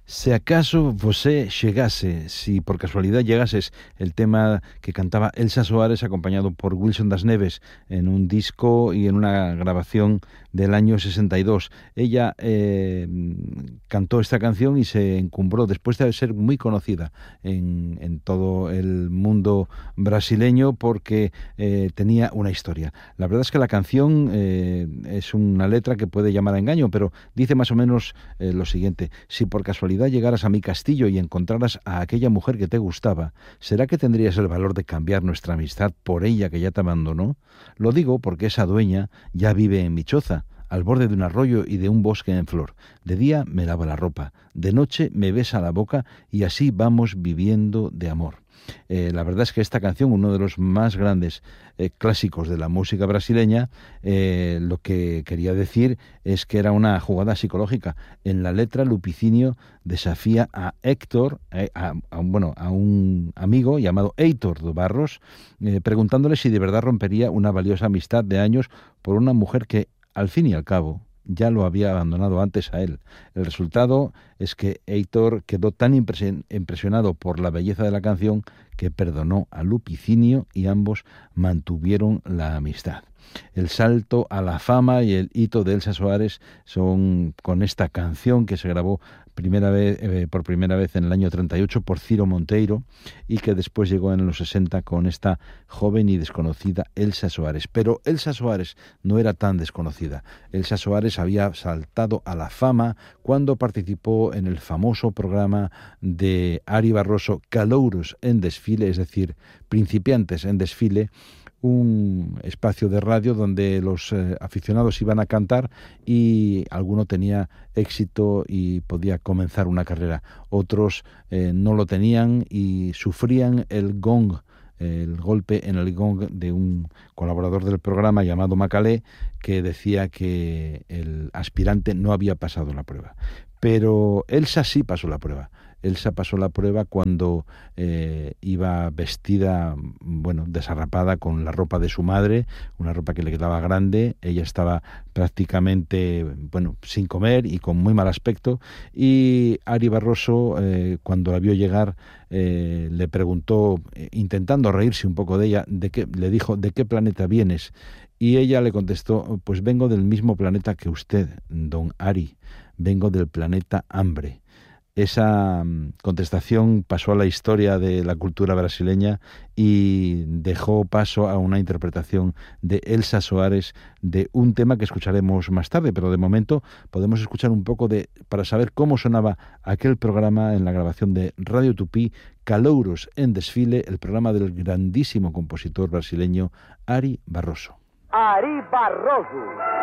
Se acaso você chegase, si por casualidad llegases, el tema que cantaba Elsa Soares acompañado por Wilson das Neves en un disco y en una grabación del año 62. Ella cantó esta canción y se encumbró después de ser muy conocida en todo el mundo brasileño porque tenía una historia. La verdad es que la canción es una letra que puede llamar a engaño, pero dice más o menos lo siguiente: si por casualidad llegaras a mi castillo y encontraras a aquella mujer que te gustaba, ¿será que tendrías el valor de cambiar nuestra amistad por ella que ya te abandonó? Lo digo porque esa dueña ya vive en mi choza, al borde de un arroyo y de un bosque en flor. De día me lava la ropa, de noche me besa la boca y así vamos viviendo de amor. La verdad es que esta canción, uno de los más grandes clásicos de la música brasileña, lo que quería decir es que era una jugada psicológica. En la letra, Lupicinio desafía a Héctor, a un amigo llamado Heitor do Barros, preguntándole si de verdad rompería una valiosa amistad de años por una mujer que, al fin y al cabo, ya lo había abandonado antes a él. El resultado es que Heitor quedó tan impresionado por la belleza de la canción que perdonó a Lupicinio y ambos mantuvieron la amistad. El salto a la fama y el hito de Elsa Soares son con esta canción que se grabó por primera vez en el año 38 por Ciro Monteiro y que después llegó en los 60 con esta joven y desconocida Elsa Soares. Pero Elsa Soares no era tan desconocida. Elsa Soares había saltado a la fama cuando participó en el famoso programa de Ari Barroso, Calouros en Desfile, es decir, Principiantes en Desfile, un espacio de radio donde los aficionados iban a cantar y alguno tenía éxito y podía comenzar una carrera. Otros no lo tenían y sufrían el golpe en el gong de un colaborador del programa llamado Macalé, que decía que el aspirante no había pasado la prueba. Pero Elsa sí pasó la prueba. Elsa pasó la prueba cuando iba vestida, desarrapada con la ropa de su madre, una ropa que le quedaba grande. Ella estaba prácticamente, sin comer y con muy mal aspecto. Y Ari Barroso, cuando la vio llegar, le preguntó, intentando reírse un poco de ella, le dijo, ¿de qué planeta vienes? Y ella le contestó, pues vengo del mismo planeta que usted, don Ari, vengo del planeta Hambre. Esa contestación pasó a la historia de la cultura brasileña y dejó paso a una interpretación de Elsa Soares de un tema que escucharemos más tarde, pero de momento podemos escuchar un poco para saber cómo sonaba aquel programa en la grabación de Radio Tupí, Calouros en Desfile, el programa del grandísimo compositor brasileño Ari Barroso. Ari Barroso.